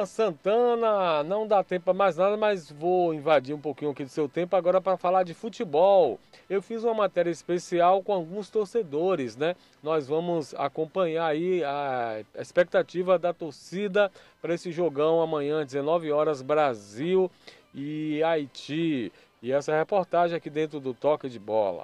Lina Santana, não dá tempo para mais nada, mas vou invadir um pouquinho aqui do seu tempo agora para falar de futebol. Eu fiz uma matéria especial com alguns torcedores, né? Nós vamos acompanhar aí a expectativa da torcida para esse jogão amanhã, 19 horas, Brasil e Haiti. E essa reportagem aqui dentro do Toque de Bola.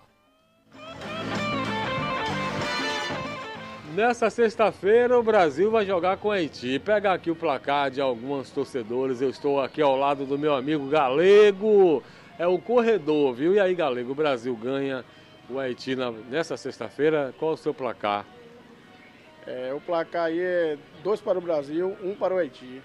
Nessa sexta-feira o Brasil vai jogar com o Haiti. Pega aqui o placar de alguns torcedores. Eu estou aqui ao lado do meu amigo Galego. É o corredor, viu? E aí, Galego, o Brasil ganha o Haiti nessa sexta-feira. Qual é o seu placar? O placar aí é 2 para o Brasil, 1 para o Haiti.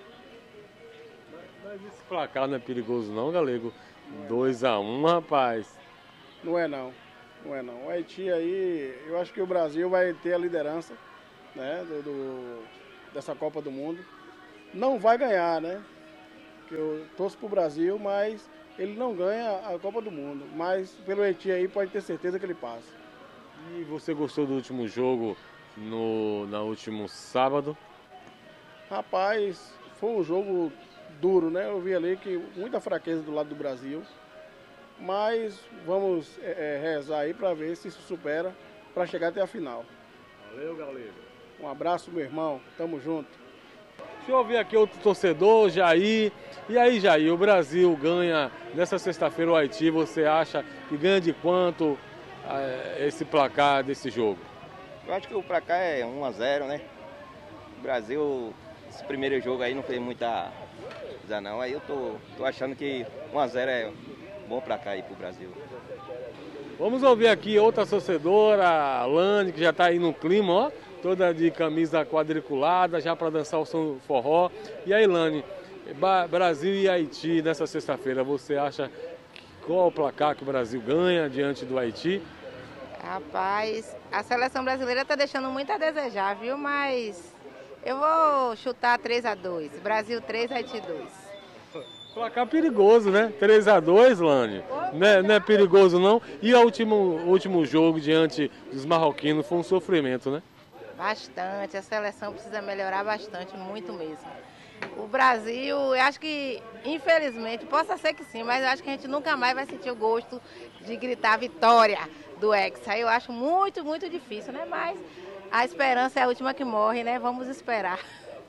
Mas esse placar não é perigoso não, Galego? 2-1, rapaz. Não é não. Não é não. O Haiti aí, eu acho que o Brasil vai ter a liderança, né, dessa Copa do Mundo. Não vai ganhar, né? Porque eu torço pro Brasil, mas ele não ganha a Copa do Mundo. Mas pelo Haiti aí pode ter certeza que ele passa. E você gostou do último jogo no último sábado? Rapaz, foi um jogo duro, né? Eu vi ali que muita fraqueza do lado do Brasil. Mas vamos rezar aí para ver se supera para chegar até a final. Valeu, Galego. Um abraço, meu irmão. Tamo junto. Deixa eu ouvir aqui outro torcedor, Jair. E aí, Jair, o Brasil ganha nessa sexta-feira o Haiti. Você acha que ganha de quanto esse placar desse jogo? Eu acho que o placar é 1-0, né? O Brasil, esse primeiro jogo aí não fez muita coisa não. Aí eu tô achando que 1-0 é bom pra cá aí pro Brasil. Vamos ouvir aqui outra torcedora, a Lani, que já está aí no clima, ó, toda de camisa quadriculada, já para dançar o som forró. E aí, Lani, Brasil e Haiti nessa sexta-feira, você acha qual é o placar que o Brasil ganha diante do Haiti? Rapaz, a seleção brasileira está deixando muito a desejar, viu? Mas eu vou chutar 3-2. Brasil 3, Haiti 2. Placar perigoso, né? 3-2, Lani. Não é perigoso, não. E o último jogo diante dos marroquinos foi um sofrimento, né? Bastante. A seleção precisa melhorar bastante, muito mesmo. O Brasil, eu acho que, infelizmente, possa ser que sim, mas eu acho que a gente nunca mais vai sentir o gosto de gritar vitória do Hexa. Eu acho muito, muito difícil, né? Mas a esperança é a última que morre, né? Vamos esperar.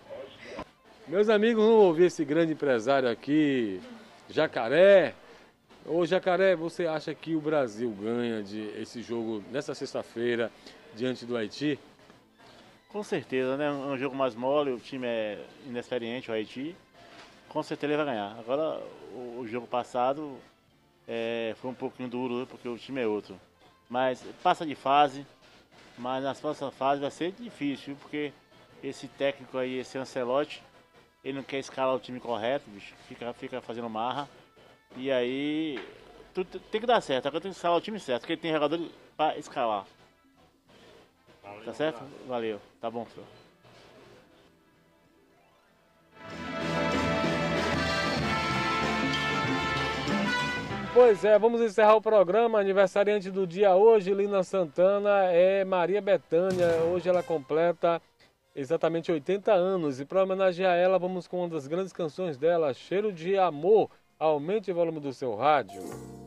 Meus amigos, vamos ouvir esse grande empresário aqui, Jacaré. Ô Jacaré, você acha que o Brasil ganha esse jogo nessa sexta-feira diante do Haiti? Com certeza, né? Um jogo mais mole, o time é inexperiente, o Haiti. Com certeza ele vai ganhar. Agora, o jogo passado foi um pouquinho duro, porque o time é outro. Mas passa de fase, mas nas próximas fases vai ser difícil, porque esse técnico aí, esse Ancelotti, ele não quer escalar o time correto, bicho. Fica fazendo marra. E aí, tudo tem que dar certo. Agora tem que escalar o time certo, porque ele tem jogador para escalar. Valeu, tá certo? Valeu. Tá bom, senhor. Pois é, vamos encerrar o programa. Aniversariante do dia hoje, Lina Santana, é Maria Bethânia. Hoje ela completa exatamente 80 anos. E para homenagear ela, vamos com uma das grandes canções dela, Cheiro de Amor. Aumente o volume do seu rádio.